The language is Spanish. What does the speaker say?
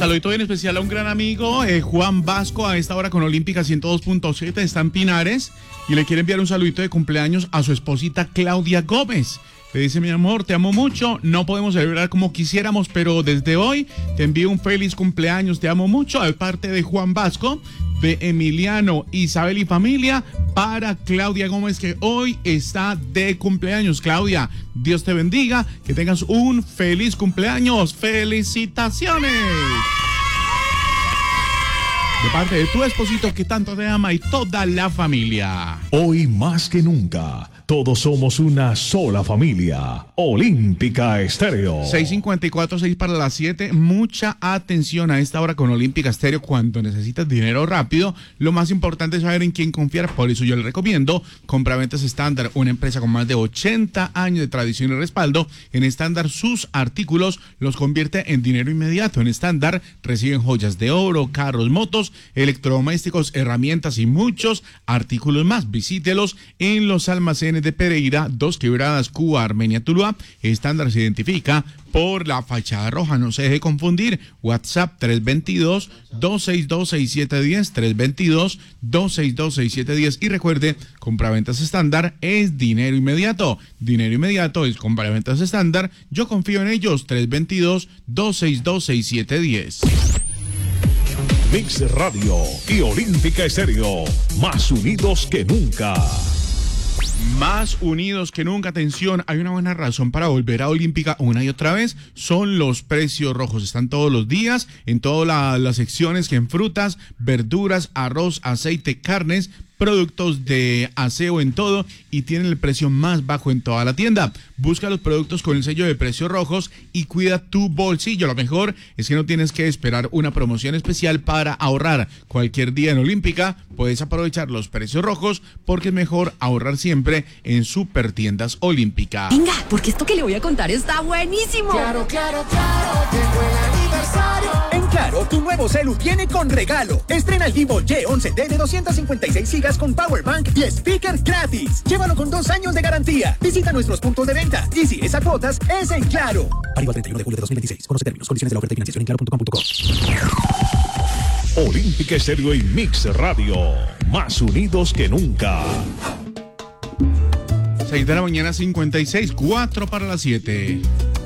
saludito bien especial a un gran amigo, Juan Vasco, a esta hora con Olímpica 102.7, está en Pinares y le quiere enviar un saludito de cumpleaños a su esposita Claudia Gómez. Le dice: mi amor, te amo mucho, no podemos celebrar como quisiéramos, pero desde hoy te envío un feliz cumpleaños, te amo mucho, de parte de Juan Vasco, de Emiliano, Isabel y familia, para Claudia Gómez, que hoy está de cumpleaños. Claudia, Dios te bendiga, que tengas un feliz cumpleaños, felicitaciones. De parte de tu esposito que tanto te ama y toda la familia. Hoy más que nunca, todos somos una sola familia. Olímpica Estéreo. 6:54, 6 para las 7. Mucha atención a esta hora con Olímpica Estéreo. Cuando necesitas dinero rápido, lo más importante es saber en quién confiar. Por eso yo le recomiendo Compraventas Estándar, una empresa con más de 80 años de tradición y respaldo. En Estándar, sus artículos los convierte en dinero inmediato. En Estándar reciben joyas de oro, carros, motos, electrodomésticos, herramientas y muchos artículos más. Visítelos en los almacenes de Pereira, Dos Quebradas, Cuba, Armenia, Tuluá. Estándar se identifica por la fachada roja, no se deje confundir. WhatsApp 322-262-6710, 322-262-6710. Y recuerde, Compraventas Estándar es dinero inmediato. Dinero inmediato es Compraventas Estándar. Yo confío en ellos. 322-262-6710. Mix Radio y Olímpica Estéreo, más unidos que nunca. Más unidos que nunca. Atención, hay una buena razón para volver a Olímpica una y otra vez. Son los precios rojos. Están todos los días en todas las secciones, que en frutas, verduras, arroz, aceite, carnes, productos de aseo, en todo, y tienen el precio más bajo en toda la tienda. Busca los productos con el sello de precios rojos y cuida tu bolsillo. Lo mejor es que no tienes que esperar una promoción especial para ahorrar. Cualquier día en Olímpica puedes aprovechar los precios rojos, porque es mejor ahorrar siempre en Supertiendas Olímpica. Venga, porque esto que le voy a contar está buenísimo. Claro, claro, claro, llegó el aniversario. En Claro, tu nuevo celu viene con regalo. Estrena el Vivo Y11D de 256 gigas con Power Bank y speaker gratis. Llévalo con 2 años de garantía. Visita nuestros puntos de venta. Y si es a cuotas, es en Claro. Válido al 31 de julio de 2026. Conoce términos, condiciones de la oferta y financiación en claro.com.co. Olímpica Estéreo y Mix Radio, más unidos que nunca. 6 de la mañana, 56, 4 para las 7.